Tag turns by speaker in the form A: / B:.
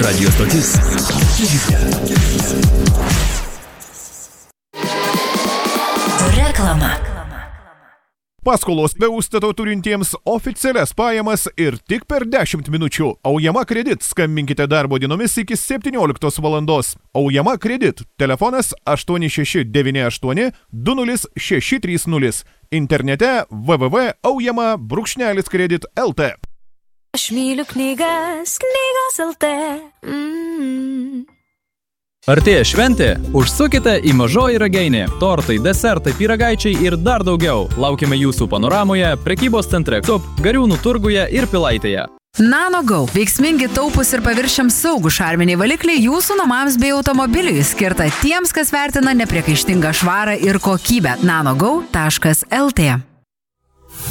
A: Radio stotis.
B: Reklama.
C: Paskolos be užstato turintiems oficialias pajamas ir tik per 10 minučių. Aujama Kredit. Skambinkite darbo dienomis iki 17 valandos. Aujama Kredit. Telefonas 8698 20630. Internete www.aujama-kredit.lt.
D: Aš myliu knygas LT.
E: Artėja šventė? Užsukite į Mažoji Ragainė. Tortai, desertai, pyragaičiai ir dar daugiau. Laukiame jūsų panoramoje, prekybos centre Cup, Gariūnų turguje ir Pilaitėje.
F: NanoGo. Veiksmingi, taupūs ir paviršiams saugų šarminiai valikliai jūsų namams bei automobiliui, skirta tiems, kas vertina nepriekaištingą švarą ir kokybę. nanogo.lt